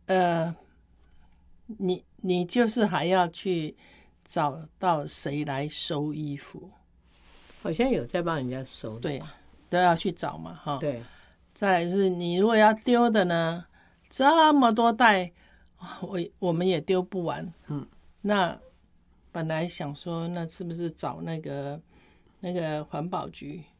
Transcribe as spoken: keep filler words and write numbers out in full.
呃，你你就是还要去找到谁来收衣服， 好像有在帮人家收的对吧？ 都要去找嘛哈。 对， 再来就是你如果要丢的呢，这么多袋，我我们也丢不完。 嗯， 那本来想说，那是不是找那个那个环保局